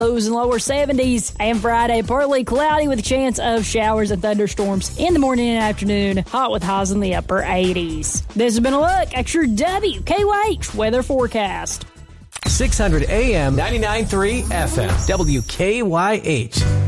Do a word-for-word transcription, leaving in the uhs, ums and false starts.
Lows and lower seventies, and Friday partly cloudy with a chance of showers and thunderstorms in the morning and afternoon. Hot with highs in the upper eighties. This has been a look at your W K Y H weather forecast. six hundred A M, ninety-nine point three F M, W K Y H.